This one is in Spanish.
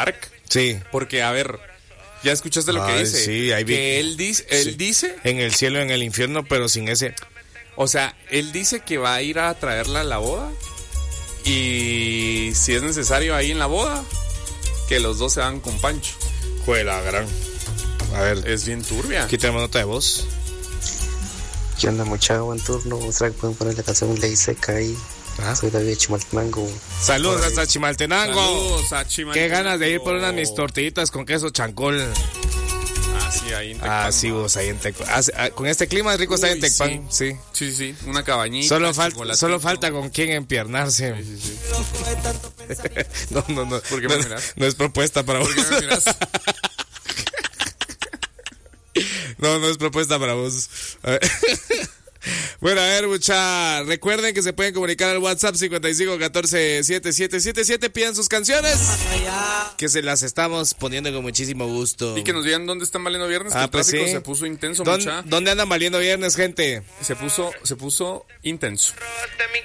dark. Sí. Porque, a ver, ¿ya escuchaste lo que dice? Sí, ahí vi. Que él dice... En el cielo, en el infierno, pero sin ese... O sea, él dice que va a ir a traerla a la boda. Y si es necesario ahí en la boda, que los dos se van con Pancho. Juela, gran. A ver. Es bien turbia. Aquí tenemos nota de voz. ¿Qué onda, muchacho? Buen turno. ¿Será que pueden poner la canción Ley Seca ahí? Ajá. Soy David Chimaltenango. Saludos hasta Chimaltenango. Saludos a Chimaltenango. Qué ganas de ir por unas mis tortillitas con queso chancol. Sí, ahí en Tecpan. Sí, vos ahí en Tecpan. Con este clima es rico estar en Tecpan. Sí. Sí, una cabañita. Solo falta con quién empiernarse. Sí. No. ¿Por qué me miras? No es propuesta para vos. ¿Por qué me miras? No es propuesta para vos. A ver. Bueno, a ver, mucha. Recuerden que se pueden comunicar al WhatsApp 55147777. Pidan sus canciones, que se las estamos poniendo con muchísimo gusto. Y que nos digan dónde están valiendo viernes. Que el pues tráfico sí. se puso intenso, ¿Dónde andan valiendo viernes, gente? Se puso intenso.